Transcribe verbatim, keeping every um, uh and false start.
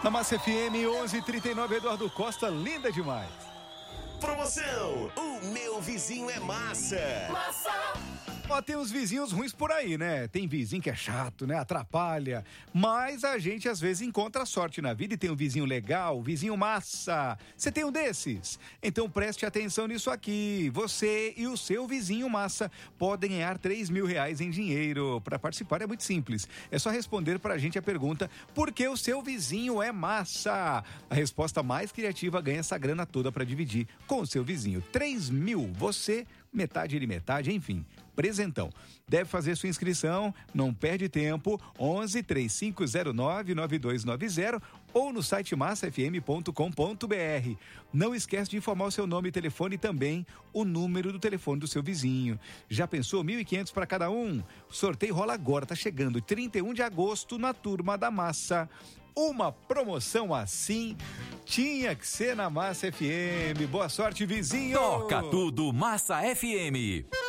Na Massa F M onze e trinta e nove, Eduardo Costa, linda demais. Promoção, o meu vizinho é massa. Massa. Ó, tem uns vizinhos ruins por aí, né? Tem vizinho que é chato, né? Atrapalha. Mas a gente às vezes encontra sorte na vida e tem um vizinho legal, vizinho massa. Você tem um desses? Então preste atenção nisso aqui. Você e o seu vizinho massa podem ganhar três mil reais em dinheiro. Para participar é muito simples. É só responder pra gente a pergunta: por que o seu vizinho é massa? A resposta mais criativa ganha essa grana toda para dividir com o seu vizinho. três mil, você, metade ele metade, enfim. Presentão. Deve fazer sua inscrição, não perde tempo, onze, três cinco zero nove, nove dois nove zero ou no site massa f m ponto com ponto b r. Não esquece de informar o seu nome e telefone e também o número do telefone do seu vizinho. Já pensou? mil e quinhentos para cada um? O sorteio rola agora, tá chegando, trinta e um de agosto na Turma da Massa. Uma promoção assim tinha que ser na Massa F M. Boa sorte, vizinho! Toca tudo, Massa F M.